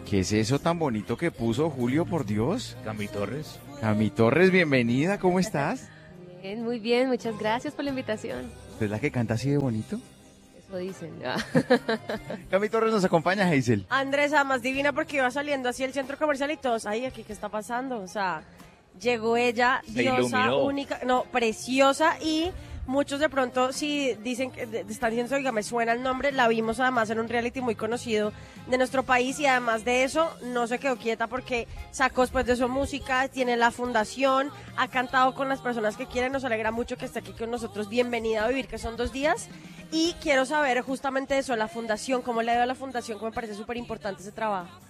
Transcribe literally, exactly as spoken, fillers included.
¿Qué es eso tan bonito que puso Julio, por Dios? Cami Torres. Cami Torres, bienvenida, ¿cómo estás? Bien, muy bien, muchas gracias por la invitación. ¿Usted es la que canta así de bonito? Eso dicen. Cami Torres nos acompaña, Hazel. Andresa, más divina porque iba saliendo así el centro comercial y todos, ay, aquí qué está pasando, o sea, llegó ella, Se diosa, iluminó. única, no, preciosa, y muchos de pronto si dicen que de- están diciendo, oiga, me suena el nombre, la vimos además en un reality muy conocido de nuestro país y además de eso no se quedó quieta porque sacó después de su música, tiene la fundación, ha cantado con las personas que quieren, nos alegra mucho que esté aquí con nosotros, bienvenida a Vivir, que son dos días, y quiero saber justamente eso, la fundación, cómo le ha ido a la fundación, que me parece súper importante ese trabajo.